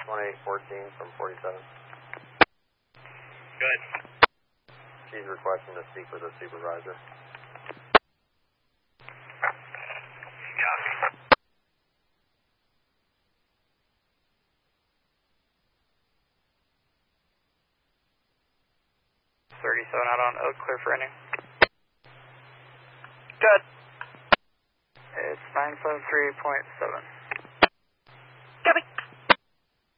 1814 from 47. Good. She's requesting to speak with a supervisor. Copy. 37 out on Oak, clear for ending. Good. It's 973.7.